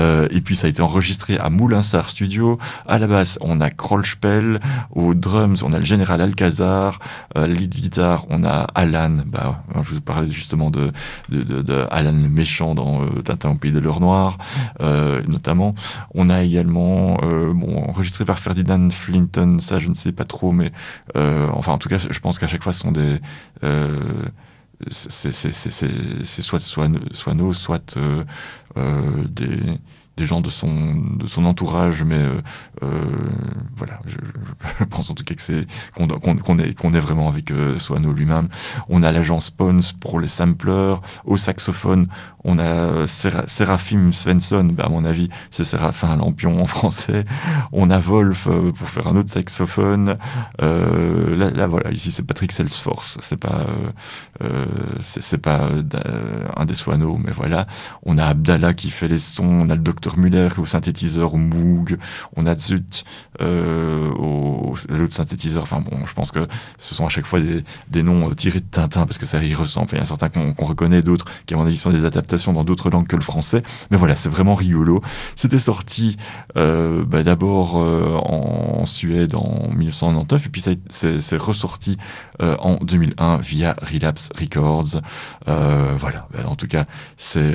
Et puis ça a été enregistré à Moulinsart Studio. À la basse, on a Krollspell. Aux drums, on a le général Alcazar. Lead guitare, on a Alan. Je vous parlais justement de Alan le méchant dans Tintin au pays de l'heure noire, notamment. On a également, enregistré par Ferdinand Flinton, ça je ne sais pas trop, mais en tout cas, je pense qu'à chaque fois, ce sont des... c'est soit Swano, soit des gens de son entourage, mais voilà, je pense en tout cas que qu'on est vraiment avec Swano lui-même. On a l'agence Pons pour les sampleurs. Au saxophone, on a Seraphim Svensson, à mon avis, c'est Séraphin Lampion en français. On a Wolf pour faire un autre saxophone. Là, voilà, ici c'est Patrick Selsforce, c'est pas un des Swano, mais voilà. On a Abdallah qui fait les sons, on a le Dr Muller au synthétiseur, au Moog, on a Zut l'autre synthétiseur. Je pense que ce sont à chaque fois des noms tirés de Tintin, parce que ça y ressemble. Il y en a certains qu'on reconnaît, d'autres qui à mon avis sont des adaptations dans d'autres langues que le français, mais voilà, c'est vraiment rigolo. C'était sorti d'abord en Suède en 1999, et puis c'est ressorti en 2001 via Relapse Records. Voilà, en tout cas, c'est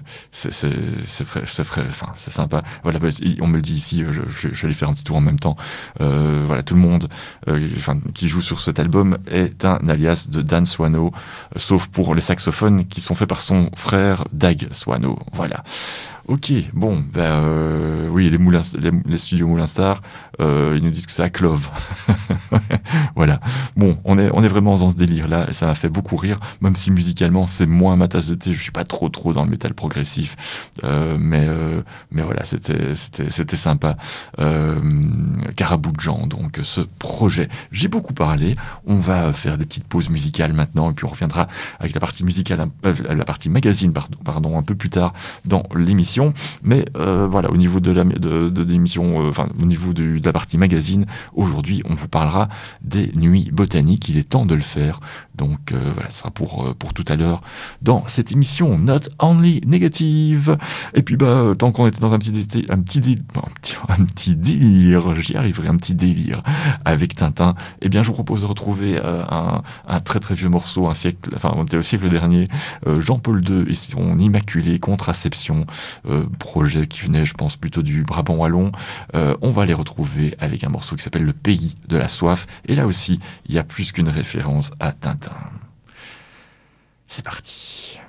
sympa. Voilà, on me le dit ici, je vais faire un petit tour en même temps. Voilà, tout le monde qui joue sur cet album est un alias de Dan Swano, sauf pour les saxophones qui sont faits par son frère Dag Swano. Voilà. Ok, bon, oui, les studios Moulinsart, ils nous disent que c'est à Clove. Voilà. Bon, on est vraiment dans ce délire-là, et ça m'a fait beaucoup rire, même si musicalement, c'est moins ma tasse de thé, je suis pas trop dans le métal progressif, mais voilà, c'était sympa. Carabou de Jean, donc, ce projet. J'ai beaucoup parlé, on va faire des petites pauses musicales maintenant, et puis on reviendra avec la partie musicale, la partie magazine, pardon, un peu plus tard dans l'émission. Mais voilà, au niveau de l'émission, au niveau de la partie magazine, aujourd'hui, on vous parlera des nuits botaniques. Il est temps de le faire. Donc voilà, ce sera pour tout à l'heure dans cette émission Not Only Negative. Et puis tant qu'on était dans un petit délire, j'y arriverai, un petit délire avec Tintin, eh bien je vous propose de retrouver un très très vieux morceau, on était au siècle dernier, Jean-Paul II et son Immaculée Contraception, projet qui venait, je pense, plutôt du Brabant wallon. On va les retrouver avec un morceau qui s'appelle Le Pays de la Soif, et là aussi il y a plus qu'une référence à Tintin. C'est parti.